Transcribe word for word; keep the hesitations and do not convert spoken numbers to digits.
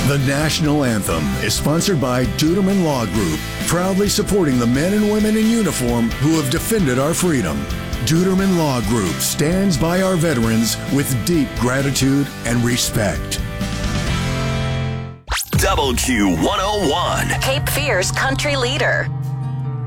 The national anthem is sponsored by Duderman Law Group, proudly supporting the men and women in uniform who have defended our freedom. Duderman Law Group stands by our veterans with deep gratitude and respect. W Q one oh one. Cape Fear's country leader.